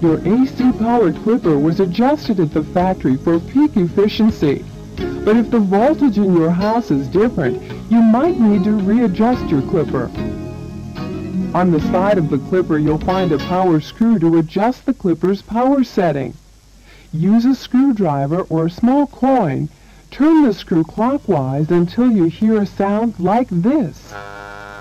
Your AC-powered clipper was adjusted at the factory for peak efficiency. But if the voltage in your house is different, you might need to readjust your clipper. On the side of the clipper, you'll find a power screw to adjust the clipper's power setting. Use a screwdriver or a small coin. Turn the screw clockwise until you hear a sound like this.